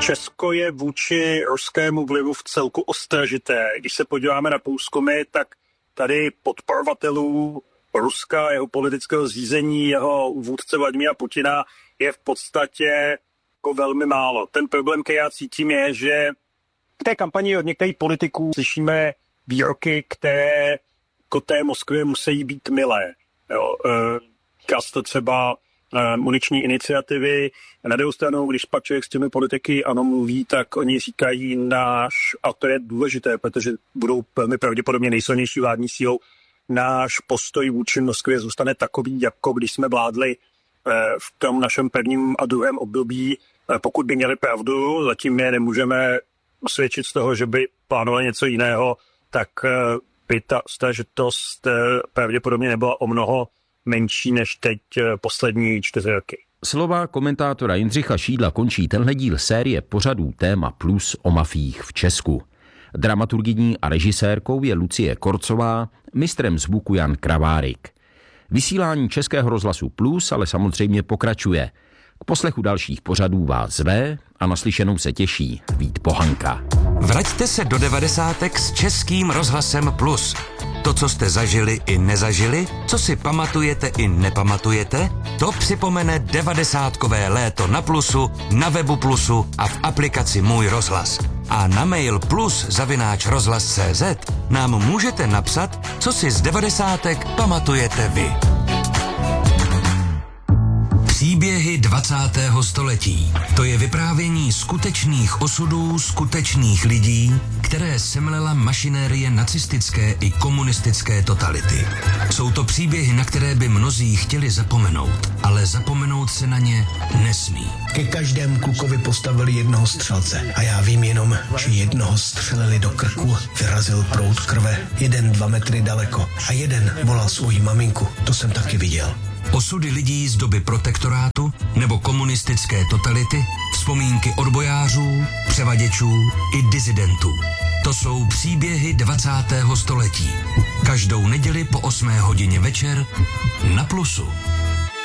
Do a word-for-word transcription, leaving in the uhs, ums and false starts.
Česko je vůči ruskému vlivu v celku ostražité. Když se podíváme na průzkumy, tak tady podporovatelů Ruska, jeho politického zřízení, jeho vůdce Vladimíra Putina je v podstatě jako velmi málo. Ten problém, který já cítím, je, že v té kampani od některých politiků slyšíme výroky, které jako té Moskvě musí být milé. Jo, týká se to třeba muniční iniciativy. Na druhou stranu, když pak člověk s těmi politiky ano mluví, tak oni říkají náš, a to je důležité, protože budou velmi pravděpodobně nejsilnější vládní sílou, náš postoj vůči Moskvě zůstane takový, jako když jsme vládli v tom našem prvním a druhém období. Pokud by měli pravdu, zatím je nemůžeme usvědčit z toho, že by plánovali něco jiného, tak by ta stažitost pravděpodobně nebyla o mnoho menší než teď poslední čtyři roky. Slova komentátora Jindřicha Šídla končí tenhle díl série pořadů Téma Plus o mafiích v Česku. Dramaturgyní a režisérkou je Lucie Korcová, mistrem zvuku Jan Kravárik. Vysílání Českého rozhlasu Plus ale samozřejmě pokračuje. K poslechu dalších pořadů vás zve a naslyšenou se těší Vít Pohanka. Vraťte se do devadesátek s Českým rozhlasem Plus. To, co jste zažili i nezažili, co si pamatujete i nepamatujete, to připomene devadesátkové léto na Plusu, na webu Plusu a v aplikaci Můj rozhlas. A na mail plus zavináč rozhlas tečka cé zet nám můžete napsat, co si z devadesátek pamatujete vy. Příběhy dvacátého století. To je vyprávění skutečných osudů skutečných lidí, které semlela mašinérie nacistické i komunistické totality. Jsou to příběhy, na které by mnozí chtěli zapomenout, ale zapomenout se na ně nesmí. Ke každému klukovi postavili jednoho střelce a já vím jenom, že jednoho střelili do krku, vyrazil proud krve, jeden dva metry daleko a jeden volal svoji maminku. To jsem taky viděl. Osudy lidí z doby protektorátu nebo komunistické totality, vzpomínky odbojářů, převaděčů i disidentů. To jsou příběhy dvacátého století. Každou neděli po osmé hodině večer na Plusu.